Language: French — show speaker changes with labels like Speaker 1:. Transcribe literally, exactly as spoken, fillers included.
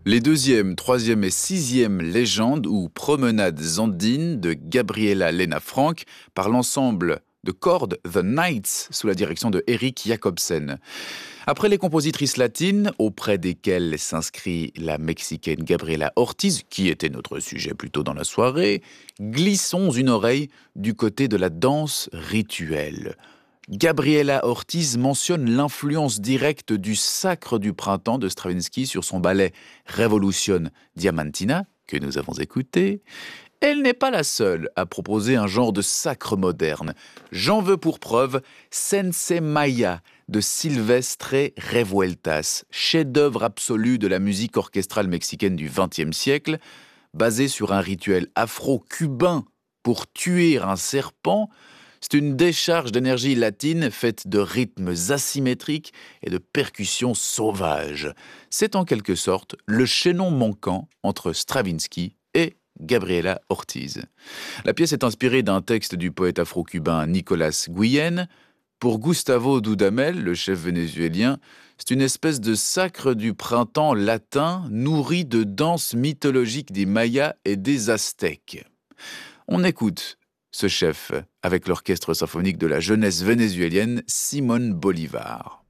Speaker 1: Les deuxième, troisième et sixième légendes ou promenades andines de Gabriela Lena Frank par l'ensemble de cordes The Knights sous la direction de Eric Jacobsen. Après les compositrices latines, auprès desquelles s'inscrit la Mexicaine Gabriela Ortiz, qui était notre sujet plus tôt dans la soirée, glissons une oreille du côté de la danse rituelle. Gabriela Ortiz mentionne l'influence directe du Sacre du printemps de Stravinsky sur son ballet Revolution Diamantina, que nous avons écouté. Elle n'est pas la seule à proposer un genre de sacre moderne. J'en veux pour preuve Sensei Maya de Silvestre Revueltas, chef-d'œuvre absolu de la musique orchestrale mexicaine du vingtième siècle, basé sur un rituel afro-cubain pour tuer un serpent. C'est une décharge d'énergie latine faite de rythmes asymétriques et de percussions sauvages. C'est en quelque sorte le chaînon manquant entre Stravinsky et Gabriela Ortiz. La pièce est inspirée d'un texte du poète afro-cubain Nicolas Guillen. Pour Gustavo Dudamel, le chef vénézuélien, c'est une espèce de sacre du printemps latin nourri de danses mythologiques des Mayas et des Aztèques. On écoute ce chef avec l'orchestre symphonique de la jeunesse vénézuélienne Simone Bolivar.